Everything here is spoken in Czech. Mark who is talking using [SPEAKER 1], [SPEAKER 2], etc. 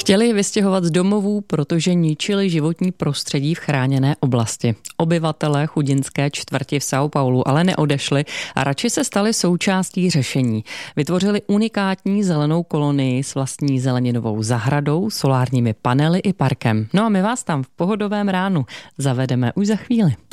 [SPEAKER 1] Chtěli je vystěhovat z domovů, protože ničili životní prostředí v chráněné oblasti. Obyvatelé chudinské čtvrti v São Paulu ale neodešli a radši se stali součástí řešení. Vytvořili unikátní zelenou kolonii s vlastní zeleninovou zahradou, solárními panely i parkem. No a my vás tam v pohodovém ránu zavedeme už za chvíli.